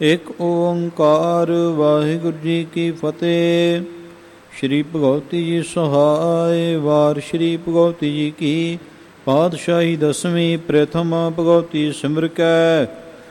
ਇਕ ਓੰਕਾਰ ਵਾਹਿਗੁਰੂ ਜੀ ਕੀ ਫਤਿਹ। ਸ਼੍ਰੀ ਭਗਵਤੀ ਜੀ ਸਹਾਇ। ਵਾਰ ਸ਼੍ਰੀ ਭਗਵਤੀ ਜੀ ਕੀ ਪਾਤਸ਼ਾਹੀ ਦਸਵੀਂ। ਪ੍ਰਥਮ ਭਗਵਤੀ ਸਿਮਰ ਕੈ